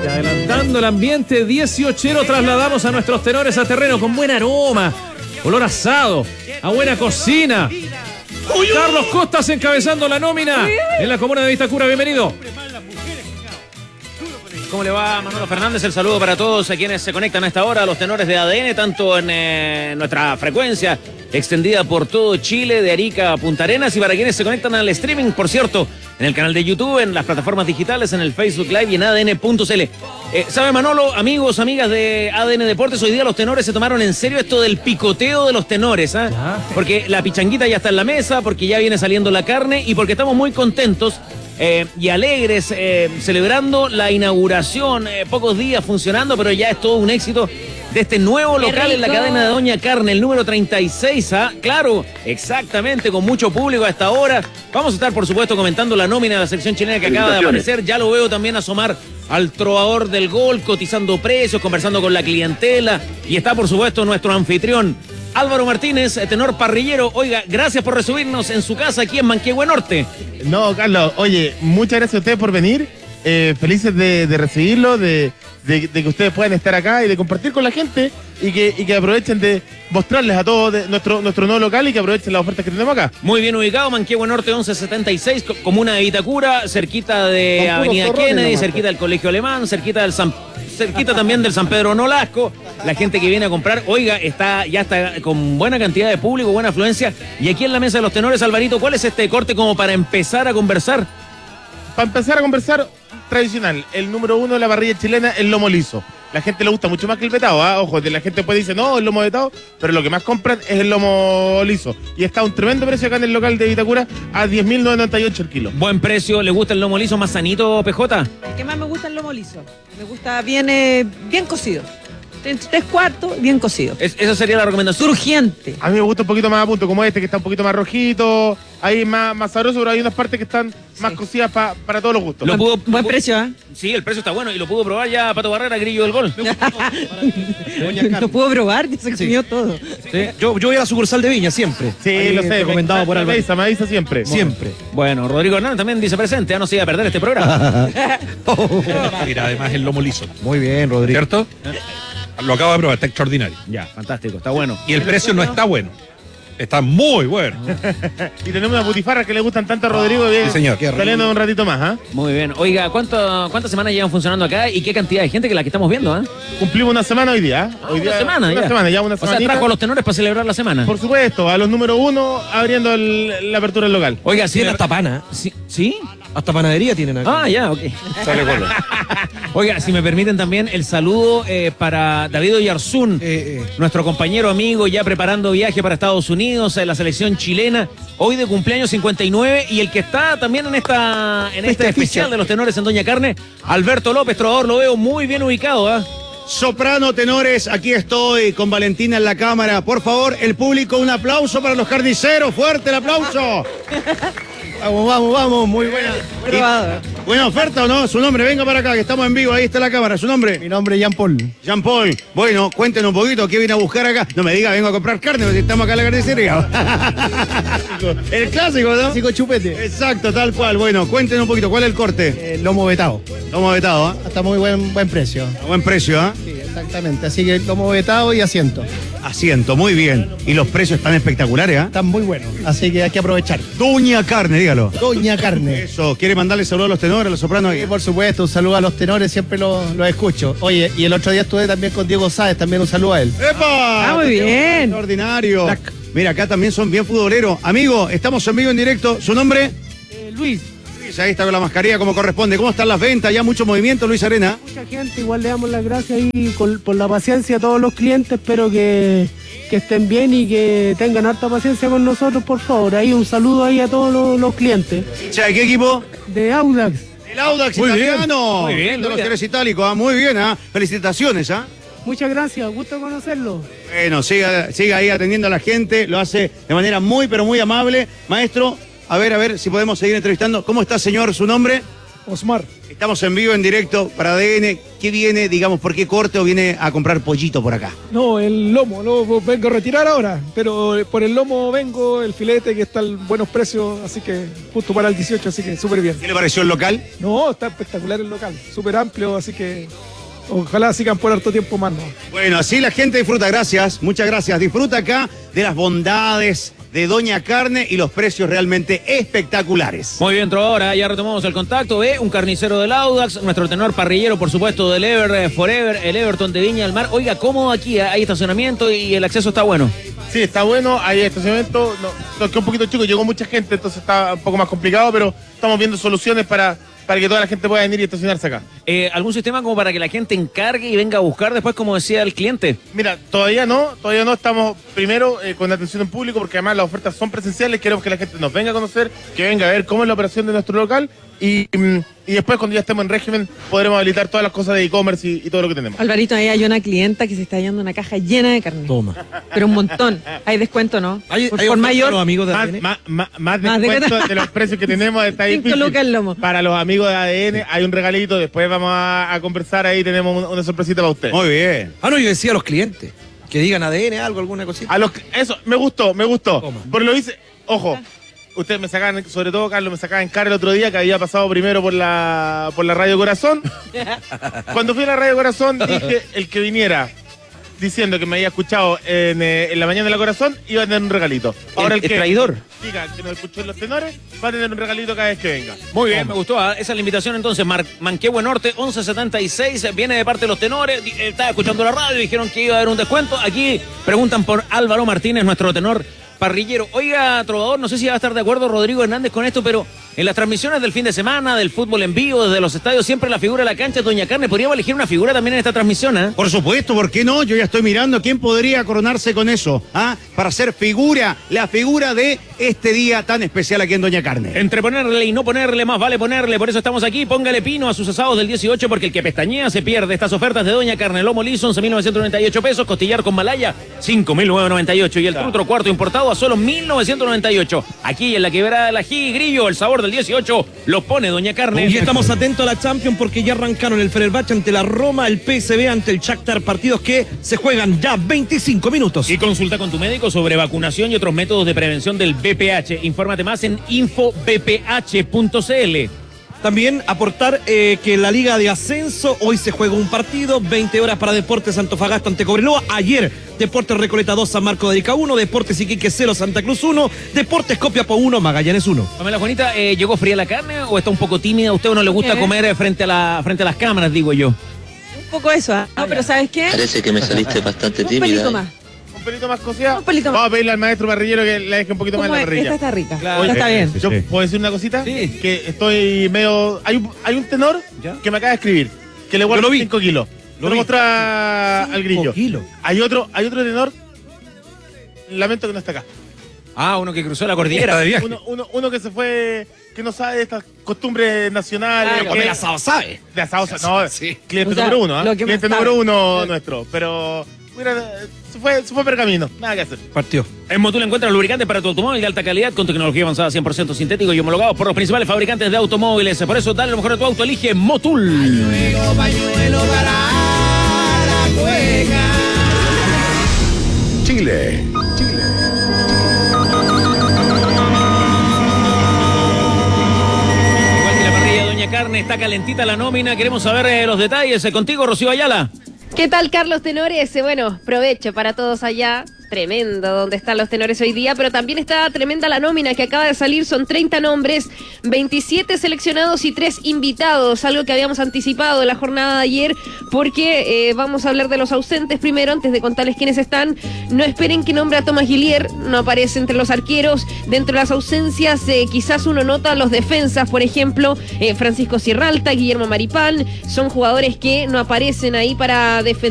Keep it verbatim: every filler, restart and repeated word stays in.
Y adelantando el ambiente dieciochero, trasladamos a nuestros tenores a terreno con buen aroma, olor asado, a buena cocina. Carlos Costas encabezando la nómina en la comuna de Vitacura. Bienvenido. ¿Cómo le va, Manolo Fernández? El saludo para todos a quienes se conectan a esta hora, a los tenores de A D N, tanto en eh, nuestra frecuencia extendida por todo Chile, de Arica a Punta Arenas, y para quienes se conectan al streaming, por cierto, en el canal de YouTube, en las plataformas digitales, en el Facebook Live y en A D N punto C L. Eh, ¿Sabe, Manolo, amigos, amigas de A D N Deportes? Hoy día los tenores se tomaron en serio esto del picoteo de los tenores, ¿eh? Porque la pichanguita ya está en la mesa, porque ya viene saliendo la carne y porque estamos muy contentos Eh, y alegres, eh, celebrando la inauguración, eh, pocos días funcionando, pero ya es todo un éxito de este nuevo local en la cadena de Doña Carne, el número treinta y seis, ¿ah? Claro, exactamente, con mucho público a esta hora. Vamos a estar, por supuesto, comentando la nómina de la selección chilena que acaba de aparecer. Ya lo veo también asomar al trovador del gol, cotizando precios, conversando con la clientela. Y está, por supuesto, nuestro anfitrión, Álvaro Martínez, tenor parrillero. Oiga, gracias por recibirnos en su casa aquí en Manquehue Norte. No, Carlos, oye, muchas gracias a ustedes por venir. Eh, felices de, de recibirlo, de, de, de que ustedes puedan estar acá y de compartir con la gente y que, y que aprovechen de mostrarles a todos de nuestro, nuestro nuevo local y que aprovechen las ofertas que tenemos acá. Muy bien ubicado, Manquehue Norte once setenta y seis, comuna de Vitacura, cerquita de Avenida Kennedy, cerquita del Colegio Alemán, cerquita del San cerquita también del San Pedro Nolasco. La gente que viene a comprar, oiga, está ya está con buena cantidad de público, buena afluencia. Y aquí en la mesa de los tenores, Alvarito, ¿cuál es este corte como para empezar a conversar? Para empezar a conversar, tradicional, el número uno de la parrilla chilena, el lomo liso. La gente le gusta mucho más que el vetado, ¿eh? Ojo, la gente puede decir, no, el lomo vetado, pero lo que más compran es el lomo liso. Y está a un tremendo precio acá en el local de Vitacura, a diez mil noventa y ocho el kilo. Buen precio, ¿le gusta el lomo liso más sanito, P J? El que más me gusta es el lomo liso. Me gusta bien, eh, bien cocido. Tres cuartos, bien cocido. Es, esa sería la recomendación. Crujiente. A mí me gusta un poquito más a punto, como este, que está un poquito más rojito, ahí más, más sabroso, pero hay unas partes que están más sí. cocidas pa, para todos los gustos. Lo pudo, Buen precio, ¿eh? Sí, el precio está bueno y lo pudo probar ya Pato Barrera, Grillo del Gol. Lo pudo probar, ya se comió sí. todo. Sí. Yo, yo voy a la sucursal de Viña siempre. Sí, ahí lo sé. Recomendado me, por me avisa, me avisa siempre. Siempre. Bueno, Rodrigo Hernández también dice presente, ya no se iba a perder este programa. Mira, además el lomo liso. Muy bien, Rodrigo. ¿Cierto? Lo acabo de probar, está extraordinario. Ya, fantástico, está bueno. Y el precio no está bueno. Está muy bueno. Y tenemos unas butifarras que le gustan tanto a Rodrigo. Bien, sí, señor. Saliendo un ratito más, ¿eh? Muy bien. Oiga, ¿cuánto, ¿cuántas semanas llevan funcionando acá y qué cantidad de gente que la que estamos viendo? ¿eh? Cumplimos una semana hoy día. ¿eh? Ah, hoy una día, semana, una ya. semana, ya una O sea, semanita. trajo a los tenores para celebrar la semana. Por supuesto, a los número uno abriendo el, la apertura del local. Oiga, sí. Tienen hasta pana. ¿Sí? ¿Sí? Hasta panadería tienen acá. Ah, ya, ok. Sale golo. Oiga, si me permiten también el saludo eh, para David Oyarzún, Eh, eh. nuestro compañero amigo ya preparando viaje para Estados Unidos, eh, la selección chilena, hoy de cumpleaños cincuenta y nueve, y el que está también en esta en este especial de los tenores en Doña Carne, Alberto López, trovador, lo veo muy bien ubicado, ¿ah? ¿eh? Soprano, tenores, aquí estoy con Valentina en la cámara. Por favor, el público, un aplauso para los carniceros. Fuerte el aplauso. Vamos, vamos, vamos. Muy buena. Y, buena oferta, ¿o no? Su nombre, venga para acá, que estamos en vivo. Ahí está la cámara. ¿Su nombre? Mi nombre es Jean Paul. Jean Paul. Bueno, cuéntenos un poquito qué viene a buscar acá. No me diga, vengo a comprar carne, porque estamos acá en la carnicería. El clásico, ¿no? Clásico chupete. Exacto, tal cual. Bueno, cuéntenos un poquito, ¿cuál es el corte? Eh, lomo vetado. Lomo vetado, ¿ah? ¿eh? Hasta muy buen, buen precio. A buen precio, ¿ah? ¿eh? Sí, exactamente. Así que lomo vetado y asiento. Asiento, muy bien. Y los precios están espectaculares, ¿ah? ¿eh? Están muy buenos. Así que hay que aprovechar. Doña Carne, dígalo. Doña Carne. Eso, ¿quiere mandarle saludos a los tenores, a los sopranos? Sí, por supuesto, un saludo a los tenores, siempre los lo escucho. Oye, y el otro día estuve también con Diego Sáez, también un saludo a él. ¡Epa! Ah, muy bien. Extraordinario. Mira, acá también son bien futboleros. Amigo, estamos en vivo en directo. ¿Su nombre? Eh, Luis. Luis, ahí está con la mascarilla como corresponde. ¿Cómo están las ventas? ¿Ya mucho movimiento, Luis Arena? Mucha gente, igual le damos las gracias ahí con, por la paciencia a todos los clientes. Espero que, que estén bien y que tengan harta paciencia con nosotros, por favor. Ahí un saludo ahí a todos los, los clientes. ¿De qué equipo? De Audax. El Audax Muy italiano. bien, muy bien, De los Luis. tenores itálicos, ¿ah? Muy bien, ¿ah? Felicitaciones, ¿ah? Muchas gracias, gusto conocerlo. Bueno, siga, siga ahí atendiendo a la gente, lo hace de manera muy, pero muy amable. Maestro, a ver, a ver si podemos seguir entrevistando. ¿Cómo está, señor? ¿Su nombre? Osmar. Estamos en vivo, en directo para A D N. ¿Qué viene, digamos, por qué corte o viene a comprar pollito por acá? No, el lomo, lo vengo a retirar ahora, pero por el lomo vengo, el filete que está en buenos precios, así que justo para el dieciocho, así que súper bien. ¿Qué le pareció el local? No, está espectacular el local, súper amplio, así que ojalá sigan por harto tiempo más, ¿no? Bueno, así la gente disfruta, gracias, muchas gracias. Disfruta acá de las bondades de Doña Carne y los precios realmente espectaculares. Muy bien, Trovador, ya retomamos el contacto. Ve, un carnicero del Audax, nuestro tenor parrillero, por supuesto, del Ever Forever, el Everton de Viña del Mar. Oiga, cómodo aquí, hay estacionamiento y el acceso está bueno. Sí, está bueno, hay estacionamiento, no, nos quedó un poquito chico, llegó mucha gente, entonces está un poco más complicado, pero estamos viendo soluciones para, para que toda la gente pueda venir y estacionarse acá. Eh, ¿Algún sistema como para que la gente encargue y venga a buscar después, como decía el cliente? Mira, todavía no, todavía no estamos primero eh, con atención en público, porque además las ofertas son presenciales, queremos que la gente nos venga a conocer, que venga a ver cómo es la operación de nuestro local y, y después cuando ya estemos en régimen podremos habilitar todas las cosas de e-commerce y, y todo lo que tenemos. Alvarito, ahí hay una clienta que se está llevando una caja llena de carne. Toma. Pero un montón. Hay descuento, ¿no? Hay, por hay por mayor. los amigos de Más, A D N. más, más, más Más de- descuento de los precios que tenemos está Cinco difícil. lucas el lomo. Para los amigos de A D N hay un regalito, después vamos a, a conversar, ahí tenemos una, una sorpresita para ustedes. Muy bien. Ah, no, yo decía a los clientes que digan A D N, algo, alguna cosita. A los, eso, me gustó, me gustó. Toma. Porque lo hice, ojo, ustedes me sacaban, sobre todo Carlos, me sacaban en cara el otro día que había pasado primero por la, por la Radio Corazón. Cuando fui a la Radio Corazón dije, el que viniera diciendo que me había escuchado en, eh, en la mañana de la Corazón iba a tener un regalito. Ahora El- el, el que traidor. diga que nos escuchó en los tenores va a tener un regalito cada vez que venga. Muy bien, me gustó. ¿ah? Esa es la invitación entonces. Mar Manquehue Norte, once setenta y seis. Viene de parte de los tenores. Di- eh, Estaba escuchando la radio, dijeron que iba a haber un descuento. Aquí preguntan por Álvaro Martínez, nuestro tenor parrillero. Oiga, Trovador, no sé si va a estar de acuerdo Rodrigo Hernández con esto, pero en las transmisiones del fin de semana, del fútbol en vivo, desde los estadios, siempre la figura de la cancha es Doña Carne. Podríamos elegir una figura también en esta transmisión, ¿eh? Por supuesto, ¿por qué no? Yo ya estoy mirando quién podría coronarse con eso, ¿ah? Para ser figura, la figura de este día tan especial aquí en Doña Carne. Entre ponerle y no ponerle, más vale ponerle. Por eso estamos aquí. Póngale pino a sus asados del dieciocho, porque el que pestañea se pierde. Estas ofertas de Doña Carne: lomo liso, once mil novecientos noventa y ocho pesos. Costillar con malaya, cinco mil novecientos noventa y ocho. Y el trutro cuarto importado a solo mil novecientos noventa y ocho. Aquí en la quebrada del ají grillo, el sabor del dieciocho lo pone Doña Carne. Y estamos atentos a la Champions porque ya arrancaron el Fenerbahce ante la Roma, el P S V ante el Shakhtar, partidos que se juegan ya veinticinco minutos. Y consulta con tu médico sobre vacunación y otros métodos de prevención del V P H. Infórmate más en info b p h punto c l. También aportar eh, que en la Liga de Ascenso hoy se juega un partido, veinte horas para Deportes Antofagasta ante Cobreloa. Ayer Deportes Recoleta dos, San Marco de Arica uno, Deportes Iquique cero, Santa Cruz uno, Deportes Copiapó uno, Magallanes uno. Pamela Juanita, eh, ¿llegó fría la carne o está un poco tímida? ¿A usted no le gusta ¿Qué? comer eh, frente a la frente a las cámaras, digo yo? Un poco eso, ¿ah? No, pero ¿sabes qué? Parece que me saliste bastante Un tímida. pelito ¿eh? más. Un pelito más cocida. Un pelito más. Vamos a pedirle al maestro parrillero que le deje un poquito más ¿Cómo la es? parrilla. Esta está rica. Claro. Esta está bien. ¿Yo puedo decir una cosita? Sí. Que estoy medio... Hay un, hay un tenor ¿Ya? que me acaba de escribir, que le guardo lo vi. cinco kilos. Lo, vi. mostró a- al grillo. kilos. Hay otro, hay otro tenor, lamento que no está acá. Ah, uno que cruzó la cordillera. de viaje. Uno, uno, uno que se fue, que no sabe de estas costumbres nacionales. Claro. que- Comer asado, ¿sabe? De asado, no, Sí. cliente O sea, número uno, ¿ah? lo que Cliente más número sabe. uno Sí. nuestro. Pero, mira, se fue, se fue pergamino, nada que hacer. Partió. En Motul encuentras lubricantes para tu automóvil de alta calidad con tecnología avanzada cien por ciento sintético y homologados por los principales fabricantes de automóviles. Por eso, dale lo mejor a tu auto, elige Motul. Chile. Igual que la parrilla de Doña Carne, está calentita la nómina. Queremos saber eh, los detalles. Eh, Contigo, Rocío Ayala. ¿Qué tal, Carlos Tenores? Eh, Bueno, provecho para todos allá. Tremendo donde están los tenores hoy día, pero también está tremenda la nómina que acaba de salir. Son treinta nombres, veintisiete seleccionados y tres invitados, algo que habíamos anticipado en la jornada de ayer, porque eh, vamos a hablar de los ausentes primero, antes de contarles quiénes están. No esperen que nombre a Tomás Guillier, no aparece entre los arqueros. Dentro de las ausencias, eh, quizás uno nota a los defensas, por ejemplo, eh, Francisco Sierralta, Guillermo Maripán, son jugadores que no aparecen ahí para defender